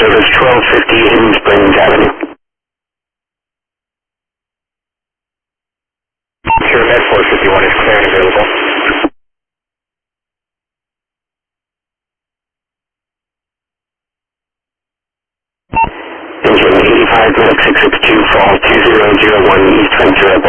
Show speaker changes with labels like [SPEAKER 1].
[SPEAKER 1] service 1250 in Springs Avenue. Sure, Med 451 is clear and available. Engine 85 662 fall 2001 East Ventura